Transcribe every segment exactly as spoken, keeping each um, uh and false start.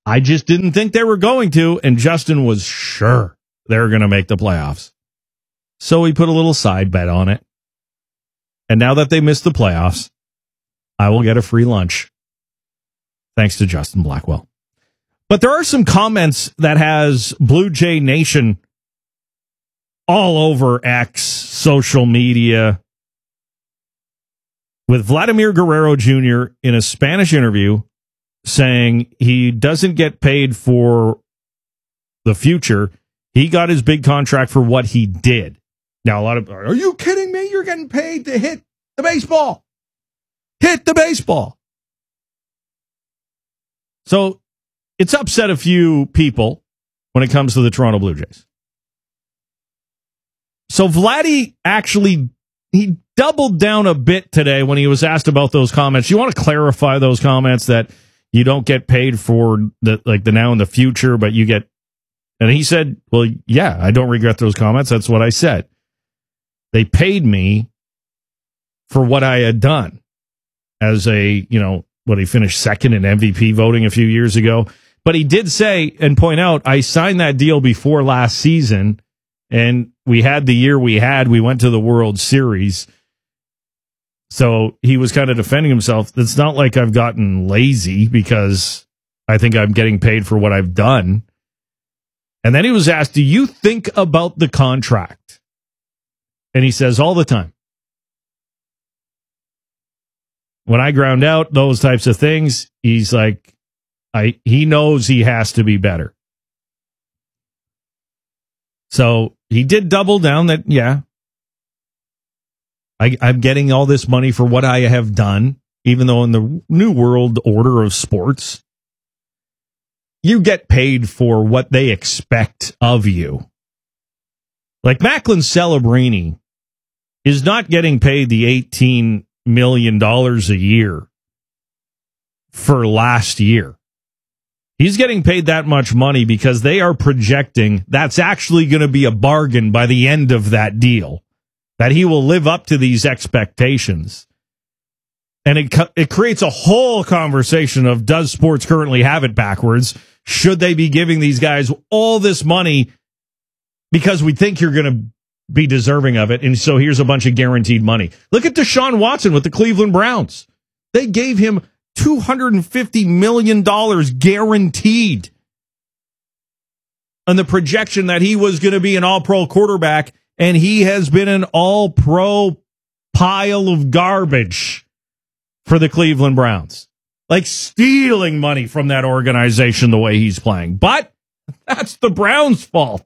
I just didn't think they were going to, and Justin was sure they were going to make the playoffs. So he put a little side bet on it. And now that they missed the playoffs, I will get a free lunch. Thanks to Justin Blackwell. But there are some comments that has Blue Jay Nation all over X, social media, with Vladimir Guerrero Junior in a Spanish interview saying he doesn't get paid for the future. He got his big contract for what he did. Now, a lot of, are you kidding me? You're getting paid to hit the baseball. Hit the baseball. So it's upset a few people when it comes to the Toronto Blue Jays. So Vladdy actually, he doubled down a bit today when he was asked about those comments. You want to clarify those comments that you don't get paid for the like the now and the future, but you get, and he said, well, yeah, I don't regret those comments. That's what I said. They paid me for what I had done as a, you know, what he finished second in M V P voting a few years ago. But he did say and point out, I signed that deal before last season, and we had the year we had. We went to the World Series. So he was kind of defending himself. It's not like I've gotten lazy because I think I'm getting paid for what I've done. And then he was asked, do you think about the contract? And he says, all the time. When I ground out those types of things, he's like, I he knows he has to be better. So he did double down that, yeah, I, I'm getting all this money for what I have done, even though in the new world order of sports, you get paid for what they expect of you. Like Macklin Celebrini is not getting paid the eighteen million dollars a year for last year. He's getting paid that much money because they are projecting that's actually going to be a bargain by the end of that deal, that he will live up to these expectations. And it it creates a whole conversation of, does sports currently have it backwards? Should they be giving these guys all this money because we think you're going to be deserving of it? And so here's a bunch of guaranteed money. Look at Deshaun Watson with the Cleveland Browns. They gave him two hundred fifty million dollars guaranteed on the projection that he was going to be an all-pro quarterback, and he has been an all-pro pile of garbage for the Cleveland Browns. Like stealing money from that organization the way he's playing. But that's the Browns' fault.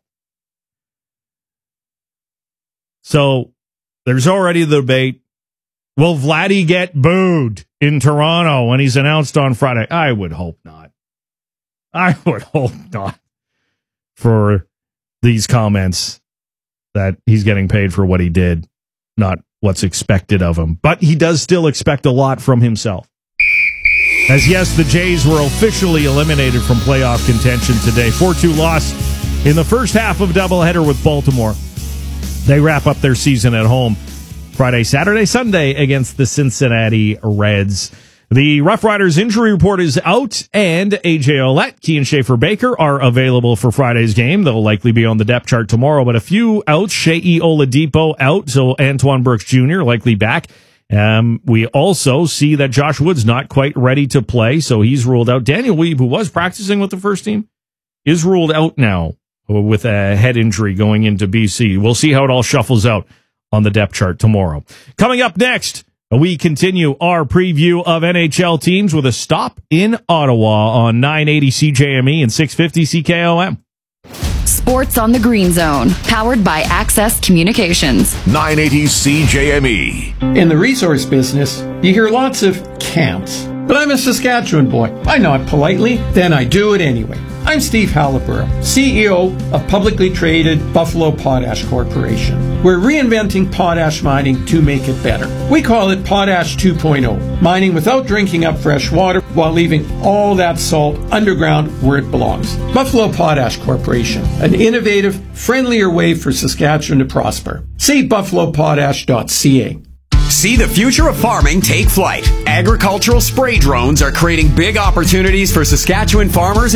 So there's already the debate. Will Vladdy get booed in Toronto when he's announced on Friday? I would hope not. I would hope not for these comments that he's getting paid for what he did, not what's expected of him. But he does still expect a lot from himself. As yes, the Jays were officially eliminated from playoff contention today. four two loss in the first half of doubleheader with Baltimore. They wrap up their season at home Friday, Saturday, Sunday against the Cincinnati Reds. The Rough Riders injury report is out, and A J Ouellette, Kean Schaefer-Baker are available for Friday's game. They'll likely be on the depth chart tomorrow, but a few outs. Shea Oladipo out, so Antoine Brooks Junior likely back. Um, we also see that Josh Wood's not quite ready to play, so he's ruled out. Daniel Weeb, who was practicing with the first team, is ruled out now with a head injury going into B C. We'll see how it all shuffles out on the depth chart tomorrow. Coming up next, we continue our preview of N H L teams with a stop in Ottawa on nine eighty C J M E and six fifty C K O M. Sports on the Green Zone, powered by Access Communications. nine eighty C J M E. In the resource business, you hear lots of can'ts. But I'm a Saskatchewan boy. I nod politely, then I do it anyway. I'm Steve Halliburton, C E O of publicly traded Buffalo Potash Corporation. We're reinventing potash mining to make it better. We call it Potash two point oh, mining without drinking up fresh water while leaving all that salt underground where it belongs. Buffalo Potash Corporation, an innovative, friendlier way for Saskatchewan to prosper. See buffalo potash dot c a. See the future of farming take flight. Agricultural spray drones are creating big opportunities for Saskatchewan farmers